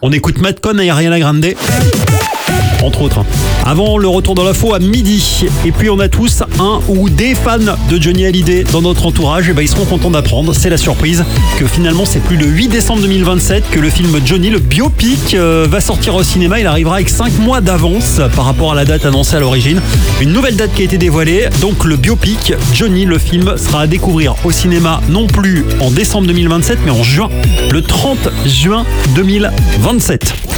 On écoute Matt Cohn et Ariana Grande, entre autres. Avant le retour dans l'info à midi. Et puis on a tous un ou des fans de Johnny Hallyday dans notre entourage. Et ils seront contents d'apprendre, c'est la surprise, que finalement c'est plus le 8 décembre 2027 que le film Johnny, le biopic, va sortir au cinéma. Il arrivera avec 5 mois d'avance par rapport à la date annoncée à l'origine. Une nouvelle date qui a été dévoilée. Donc le biopic Johnny, le film, sera à découvrir au cinéma non plus en décembre 2027 mais en juin. Le 30 juin 2027.